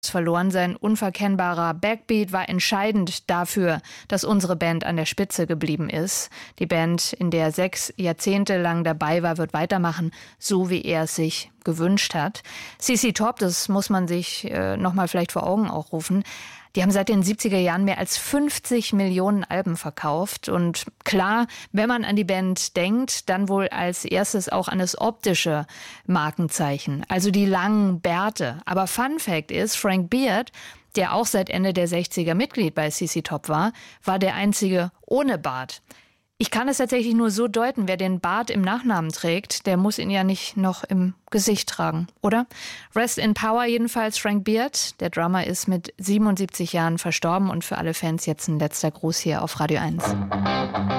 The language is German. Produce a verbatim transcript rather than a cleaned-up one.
verloren. Sein unverkennbarer Backbeat war entscheidend dafür, dass unsere Band an der Spitze geblieben ist. Die Band, in der er sechs Jahrzehnte lang dabei war, wird weitermachen, so wie er es sich gewünscht hat. Z Z Top, das muss man sich äh, nochmal vielleicht vor Augen auch rufen, die haben seit den siebziger Jahren mehr als fünfzig Millionen Alben verkauft. Und klar, wenn man an die Band denkt, dann wohl als erstes auch an das optische Markenzeichen, also die langen Bärte. Aber Fun Fact ist, Frank Beard, der auch seit Ende der sechziger Mitglied bei Z Z Top war, war der einzige ohne Bart. Ich kann es tatsächlich nur so deuten, wer den Bart im Nachnamen trägt, der muss ihn ja nicht noch im Gesicht tragen, oder? Rest in Power jedenfalls Frank Beard. Der Drummer ist mit siebenundsiebzig Jahren verstorben und für alle Fans jetzt ein letzter Gruß hier auf Radio eins.